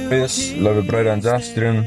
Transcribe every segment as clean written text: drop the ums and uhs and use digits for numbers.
Bis, liebe Brüder und Schwestern,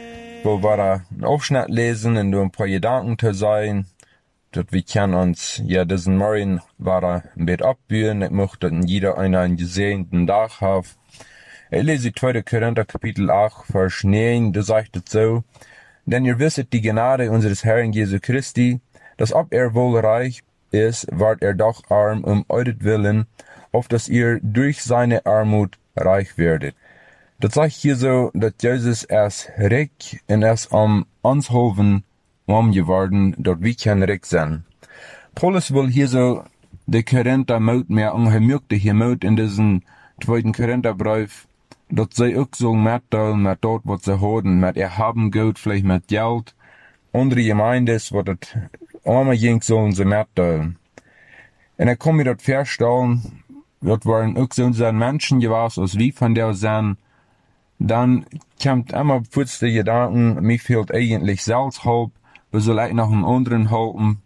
wo wir einen Aufschnitt lesen und ein paar Gedanken zu sein, dass wir können uns ja diesen Morgen ein bisschen abbühen. Ich möchte, dass jeder einen gesegneten Tag haben. Ich lese 2. Korinther Kapitel 8, Vers 9, da sagt es so: Denn ihr wisset die Gnade unseres Herrn Jesu Christi, dass ob er wohl reich ist, ward er doch arm euretwillen, auf dass ihr durch seine Armut reich werdet. Dat sagt hier so, dass Jesus erst reich und erst am uns hoven warm geworden, dort wie kann reich sein. Paulus will hier so die Korinther Mut mehr unheimlich hier Mut in diesen 2. Korintherbrief, dat sie auch so mitteilen mit dort, was sie haben, mit ihr haben Geld, vielleicht mit Geld. Andere Gemeindes, was das arme ging, sollen sie mitteilen. Und er kann mir dort feststellen, dort waren auch so Menschen gewesen, als wie von der sind. Dann kommt immer kurz der Gedanken, mir fehlt eigentlich Selbsthilfe, wir sollen noch einen anderen halten.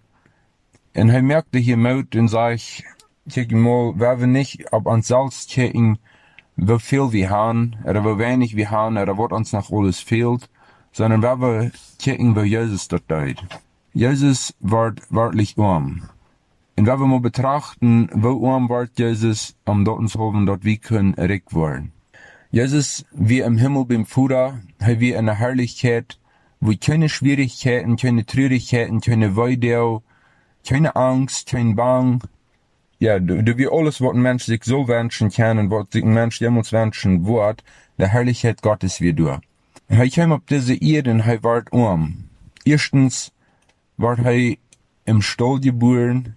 Und er merkte hier Mut und sagt, check mal, wenn wir nicht auf uns selbst checken, wie viel wir haben, oder wie wenig wir haben, oder was uns noch alles fehlt, sondern wenn wir checken, wie Jesus dort tut. Jesus wird wörtlich arm. Und wenn wir mal betrachten, wo arm wird Jesus, dort uns hoffen, dort wir können reich werden. Jesus, wie im Himmel beim Vater, haben wir eine Herrlichkeit, wo keine Schwierigkeiten, keine Traurigkeiten, keine Weidau, keine Angst, kein Bang. Ja, du wie alles, was ein Mensch sich so wünschen kann und was sich ein Mensch jemals wünschen wird, der Herrlichkeit Gottes wird durch. Er kam auf diese Erde und er ward arm. Erstens ward er im Stall geboren,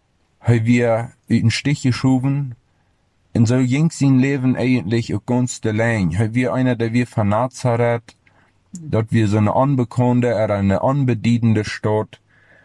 er wir in den Stich geschoben. Und so ging sein Leben eigentlich auch ganz allein. Er war einer, der wir von Nazareth, dort wir so eine unbekannte oder eine unbedienende Stadt.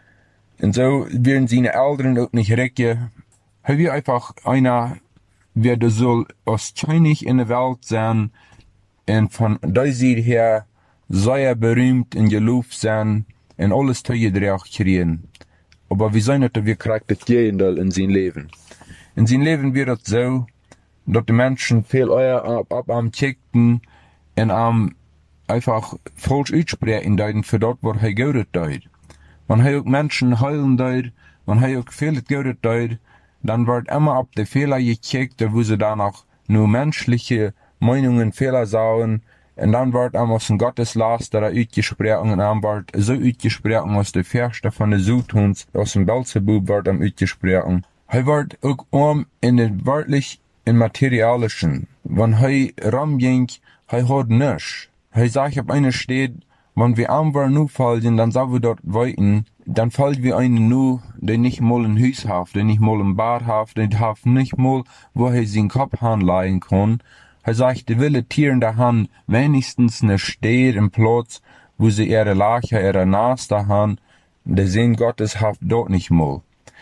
Und so werden seine Eltern auch nicht recken. Er war einfach einer, der soll als König in der Welt sein. Und von dieser Seite her sei er berühmt und gelobt sein und alles Teile kriegen. Aber wir sehen nicht, wir kriegen das Gegenteil in sein Leben. In sein Leben wird es so, dass die Menschen viel eher ab am Kicken und am einfach falsch aussprechen deuten für dort, wo er Gott deut. Wenn er auch Menschen heilen deut, wenn er auch viel Gott deut, dann wird immer ab die Fehler gekickt, wo sie danach nur menschliche Meinungen, Fehler sahen, und dann wird am aus dem Gotteslaster ausgesprochen, und dann wird so ausgesprochen, aus der Verste von der Südhunds, aus dem Belzebub wird am ausgesprochen. Er wird auch in den wörtlich in materialischen. Wenn er rumging, er hat nichts. Er sagt, auf einer steht, wenn wir arm waren, nu fallen, dann sagen wir dort weiten, dann fallen wir einen nu, der nicht mal ein Haus hat, der nicht mal ein Bad hat, der hat nicht mal, wo er seinen Kopf anleihen kann. Er sagt, der will Tier in der Hand wenigstens ne steht im Platz, wo sie ihre Lache, ihre Nase haben, der Sinn Gottes hat dort nicht mal.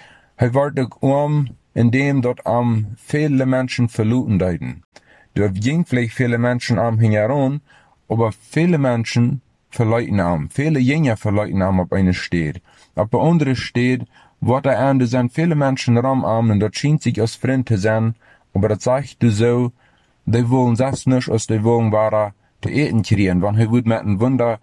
Er wird auch indem dort viele Menschen verloren deuten. Dort ging vielleicht viele Menschen heran, aber viele Menschen verleuten viele Jünger verleuten auf eine Stadt. Auf der anderen Stadt, wo der Ende sind viele Menschen und dort schien sich als Freund zu sein, aber das sagt du so, die wollen selbst nicht, als die wollen, zu eten kriegen. Wenn er mit einem Wunder,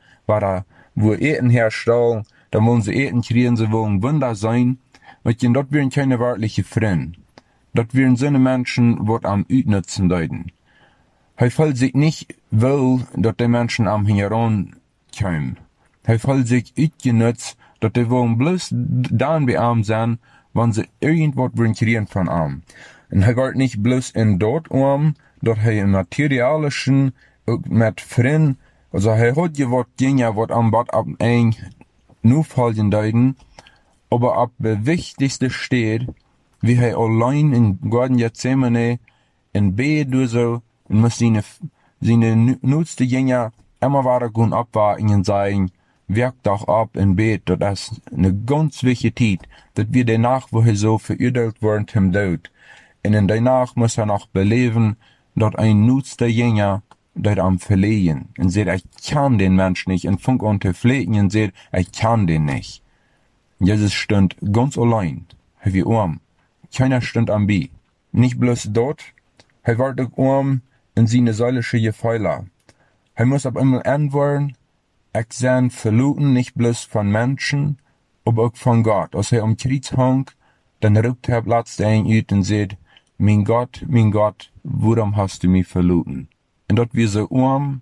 wo eten herstellen, dann wollen sie eten kriegen, sie wollen Wunder sein. Weil dort wären keine wörtliche Freunde. Dort wären so eine Menschen, die am Utnutzen deuten. Er fühlt sich nicht wohl, dass die Menschen am Heran kommen. Er fühlt sich utgenutzt, dass die wollen bloß dann bei ihm sein, wenn sie irgendwas wollen kriegen von ihm. Und er wird nicht bloß in dort dass er im Materialischen, mit Freunden, also er hat gewollt, was am Bad ab ein, nur fallen deuten, aber ab der wichtigste steht, wie er allein in Garten Gethsemane in Bett oder so, und muss seine nutzte Jünger immer weiter gehen abwarten und sagen, wirkt doch ab in Bett, das ist eine ganz wichtige Zeit, dass wir danach, wo er so verurteilt worden zum Tod. Und danach muss er noch beleben, dass ein nutzter Jünger dort am verlegen. Und seht, ich kann den Mensch nicht, und funk an zu pflegen, und seht, ich kann den nicht. Jesus stand ganz allein, er war arm. Keiner stand am Bi. Nicht bloß dort, er war auch arm in seine seelische Gefälle. Er muss auf einmal antworten, ich sein verluten nicht bloß von Menschen, aber auch von Gott. Als er am Kreuz hang, dann ruft er plötzlich ein ut und sagt, mein Gott, warum hast du mich verluten? Und dort wir so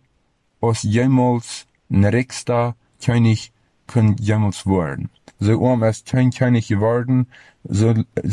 als jemals ein Richter König kann jemals werden. So ist kein König geworden, so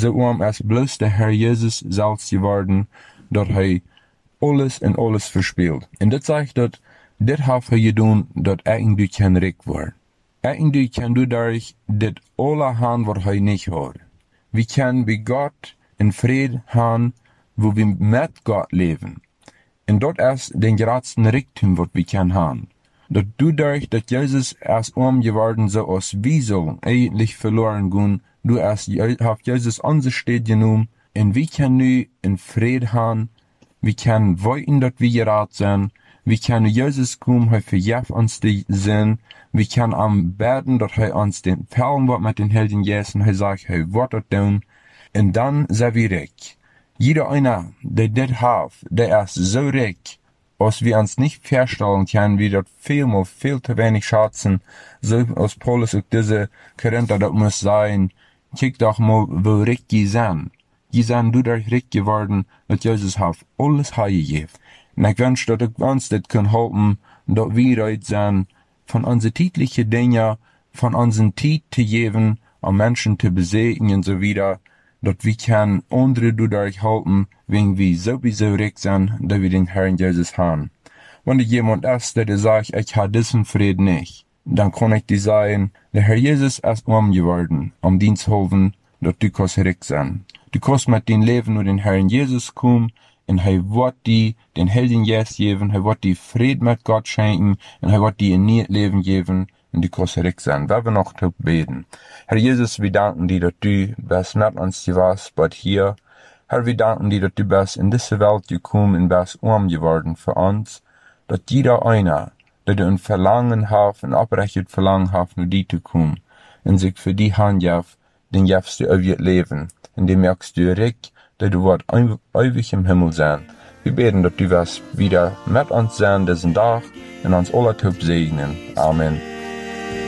ist bloß der Herr Jesus selbst geworden, dort er alles und alles verspielt. Und das sagt, dass das hat er getan, dass irgendwie kein Recht war. Irgendwie kann du dadurch das alle haben, was er nicht hat. Wir können bei Gott in Frieden haben, wo wir mit Gott leben. Und dort ist den größten Reichtum, was wir können haben. Dass du dadurch, dass Jesus erst geworden so als wir sollen eigentlich verloren gehen, du hast Jesus unsere Stadt genommen, und wir können nu in Frieden haben, wir können wollen, dass wir gerat sind, wir können Jesus kommen, er verjährt uns die Sinn, wir können am beten, dass er uns den Perlen wird mit den Helden Jesus, er sagt, er wird das tun, und dann sind wir reich. Jeder einer, der das hat, der ist so reich, als wir uns nicht vorstellen können, wie das viel zu wenig schätzen, so als Paulus auch diese Korinther, das muss sein, kick doch mal, wo reich die sind. Die sind dadurch reich geworden, dass Jesus hat alles hergegeben. Und ich wünsche, dass ich uns das können helfen, dass wir reich sind, von unseren täglichen Dingen, von unseren Zeit zu geben, um Menschen zu besegnen und so wieder, dass wir können andere dadurch helfen, wenn wir sowieso reich sind, dass wir den Herrn Jesus haben. Wenn jemand ist, der sagt, ich habe diesen Frieden nicht, dann kann ich dir sagen, der Herr Jesus ist geworden, um dir zu helfen, dass du kannst reich sein. Du kannst mit deinem Leben nur den Herrn Jesus kommen, und er wird dir den Helden Jesus geben, er wird dir Frieden mit Gott schenken, und er wird dir ein neues Leben geben, und du kannst reich sein. Wir werden noch beten. Herr Jesus, wir danken dir, dass du bist mit uns warst, aber hier. Herr, wir danken dir, dass du bist in diese Welt gekommen und bist geworden für uns, dass jeder einer, der du ein Verlangen hat, ein abrechtes Verlangen hat, nur dir zu kommen, und sich für die Hand gibt, den gibst du ewig Leben. Und dem merkst du reich, dass du wird ewig im Himmel sein. Wir beten, dass du wirst wieder mit uns sein diesen Tag und uns alle segnen. Amen.